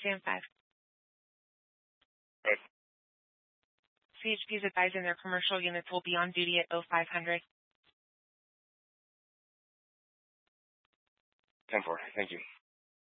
stand 5. Right. CHP is advising their commercial units will be on duty at 0500. 10-4. Thank you.